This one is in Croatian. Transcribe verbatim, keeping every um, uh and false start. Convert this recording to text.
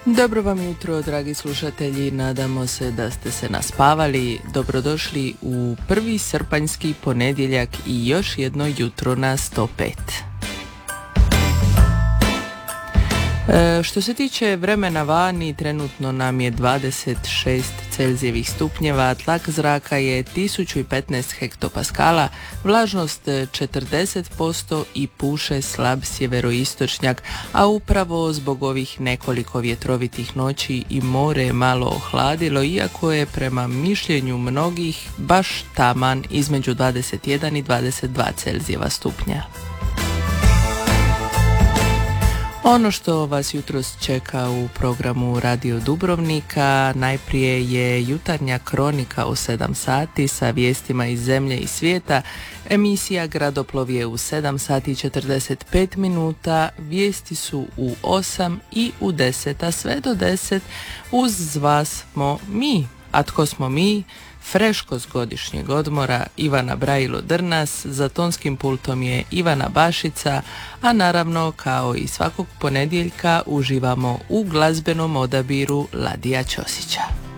Dobro vam jutro, dragi slušatelji, nadamo se da ste se naspavali. Dobrodošli u prvi srpanjski ponedjeljak i još jedno jutro na sto pet. E, što se tiče vremena vani, trenutno nam je dvadeset šest Celzijevih stupnjeva, tlak zraka je tisuću petnaest hektopaskala, vlažnost četrdeset posto i puše slab sjeveroistočnjak, a upravo zbog ovih nekoliko vjetrovitih noći i more je malo ohladilo, iako je prema mišljenju mnogih baš taman između dvadeset jedan i dvadeset dva Celzijeva stupnja. Ono što vas jutros čeka u programu Radio Dubrovnika najprije je jutarnja kronika u sedam sati sa vijestima iz zemlje i svijeta, emisija Gradoplov je u sedam sati i četrdeset pet minuta, vijesti su u osam i u deset, a sve do deset uz vas smo mi. A tko smo mi? Freško s godišnjeg odmora Ivana Brajilo-Drnas, za tonskim pultom je Ivana Bašica, a naravno kao i svakog ponedjeljka uživamo u glazbenom odabiru Ladija Ćosića.